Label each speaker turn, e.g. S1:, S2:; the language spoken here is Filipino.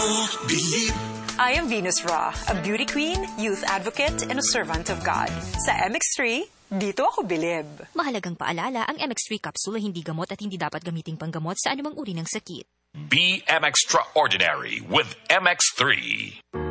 S1: bilib.
S2: I am Venus Ra, a beauty queen, youth advocate, and a servant of God. Sa MX3, dito ako bilib.
S3: Mahalagang paalala, ang MX3 capsule ay hindi gamot at hindi dapat gamiting panggamot sa anumang uri ng sakit.
S4: Be MXtraordinary with MX3.